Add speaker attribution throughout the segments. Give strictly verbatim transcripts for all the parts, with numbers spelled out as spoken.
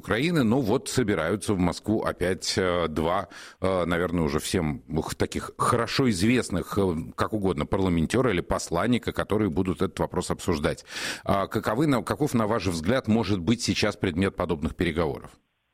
Speaker 1: Украины, но вот собираются в Москву опять два, наверное, уже всем таких хорошо известных, как угодно, парламентера или посланника, которые будут этот вопрос обсуждать. Каковы, каков, на ваш взгляд, может быть сейчас предмет подобных переговоров?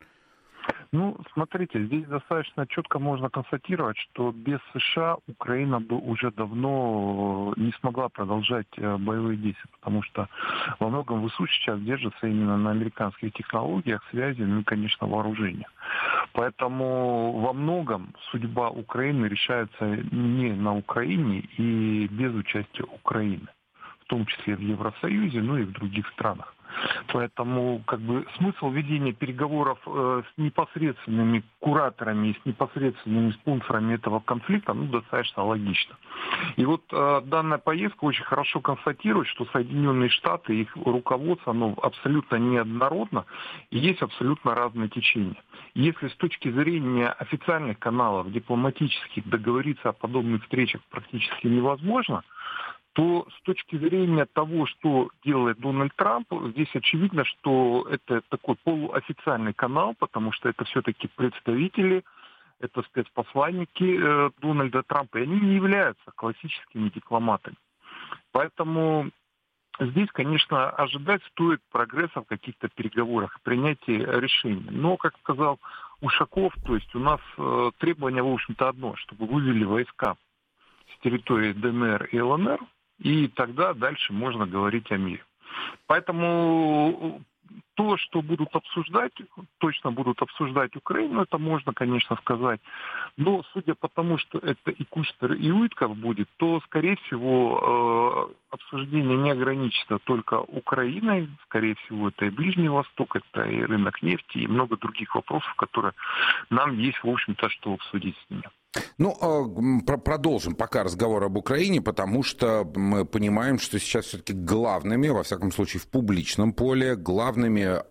Speaker 2: Ну, смотрите, здесь достаточно четко можно констатировать, что без США Украина бы уже давно не смогла продолжать боевые действия, потому что во многом ВСУ сейчас держится именно на американских технологиях, связи, ну и, конечно, вооружениях. Поэтому во многом судьба Украины решается не на Украине и без участия Украины, в том числе в Евросоюзе, ну и в других странах. Поэтому как бы смысл ведения переговоров э, с непосредственными кураторами и с непосредственными спонсорами этого конфликта ну, достаточно логично. И вот э, данная поездка очень хорошо констатирует, что Соединенные Штаты, их руководство, оно абсолютно неоднородно и есть абсолютно разные течения. Если с точки зрения официальных каналов, дипломатических, договориться о подобных встречах практически невозможно, то с точки зрения того, что делает Дональд Трамп, здесь очевидно, что это такой полуофициальный канал, потому что это все-таки представители, это спецпосланники э, Дональда Трампа, и они не являются классическими дипломатами. Поэтому здесь, конечно, ожидать стоит прогресса в каких-то переговорах, принятия решений. Но, как сказал Ушаков, то есть у нас э, требование, в общем-то, одно, чтобы вывели войска с территории ДНР и ЛНР, и тогда дальше можно говорить о мире. Поэтому то, что будут обсуждать, точно будут обсуждать Украину, это можно, конечно, сказать. Но судя по тому, что это и Кушнер, и Уитков будет, то, скорее всего, обсуждение не ограничится только Украиной. Скорее всего, это и Ближний Восток, это и рынок нефти, и много других вопросов, которые нам есть, в общем-то, что обсудить с ними.
Speaker 1: Ну, продолжим пока разговор об Украине, потому что мы понимаем, что сейчас все-таки главными, во всяком случае в публичном поле, главными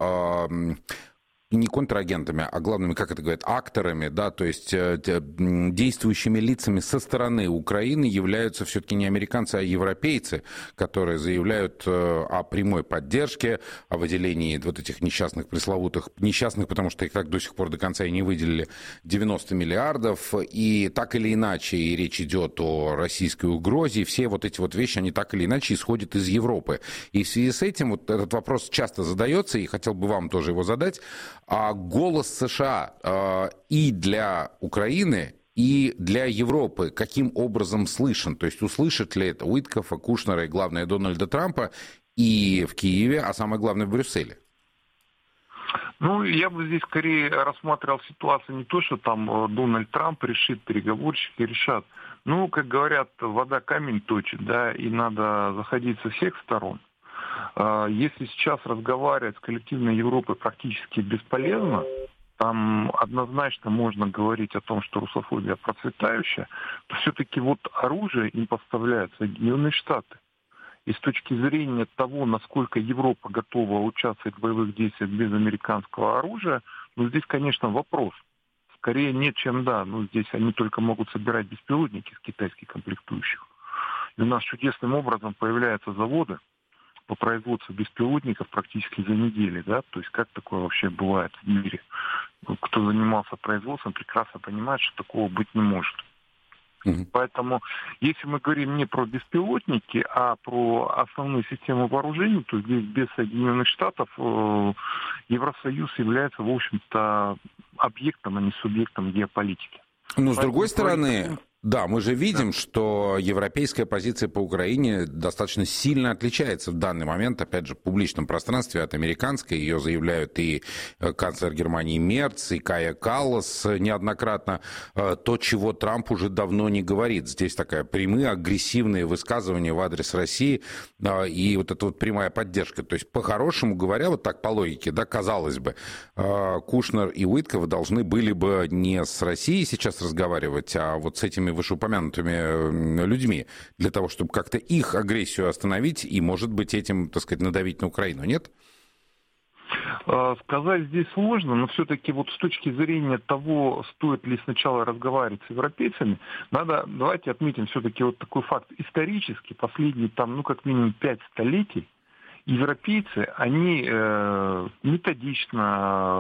Speaker 1: не контрагентами, а главными, как это говорят, акторами, да, то есть действующими лицами со стороны Украины являются все-таки не американцы, а европейцы, которые заявляют о прямой поддержке, о выделении вот этих несчастных, пресловутых, несчастных, потому что их так до сих пор до конца и не выделили, девяносто миллиардов, и так или иначе, и речь идет о российской угрозе, и все вот эти вот вещи, они так или иначе исходят из Европы. И в связи с этим вот этот вопрос часто задается, и хотел бы вам тоже его задать. А голос США э, и для Украины, и для Европы каким образом слышен? То есть услышат ли это Уиткофа, Кушнера и, главное, Дональда Трампа и в Киеве, а самое главное, в Брюсселе?
Speaker 2: Ну, я бы здесь скорее рассматривал ситуацию не то, что там Дональд Трамп решит, переговорщики решат. Ну, как говорят, вода камень точит, да, и надо заходить со всех сторон. Если сейчас разговаривать с коллективной Европой практически бесполезно, там однозначно можно говорить о том, что русофобия процветающая, то все-таки вот оружие им поставляют Соединенные Штаты. И с точки зрения того, насколько Европа готова участвовать в боевых действиях без американского оружия, ну здесь, конечно, вопрос. Скорее нет, чем да. Ну здесь они только могут собирать беспилотники с китайских комплектующих. И у нас чудесным образом появляются заводы по производству беспилотников практически за неделю, да, то есть как такое вообще бывает в мире. Кто занимался производством, прекрасно понимает, что такого быть не может. Mm-hmm. Поэтому, если мы говорим не про беспилотники, а про основную систему вооружений, то здесь без Соединенных Штатов э, Евросоюз является, в общем-то, объектом, а не субъектом геополитики.
Speaker 1: Но, с другой стороны... Да, мы же видим, да. что европейская позиция по Украине достаточно сильно отличается в данный момент, опять же, в публичном пространстве от американской. Ее заявляют и канцлер Германии Мерц, и Кая Каллас неоднократно. То, чего Трамп уже давно не говорит. Здесь такая прямые, агрессивные высказывания в адрес России и вот эта вот прямая поддержка. То есть, по-хорошему говоря, вот так по логике, да, казалось бы, Кушнер и Уитков должны были бы не с Россией сейчас разговаривать, а вот с этими вышеупомянутыми людьми, для того, чтобы как-то их агрессию остановить и, может быть, этим, так сказать, надавить на Украину, нет?
Speaker 2: Сказать здесь сложно, но все-таки вот с точки зрения того, стоит ли сначала разговаривать с европейцами, надо, давайте отметим все-таки вот такой факт. Исторически, последние там, ну, как минимум пять столетий, европейцы, они э, методично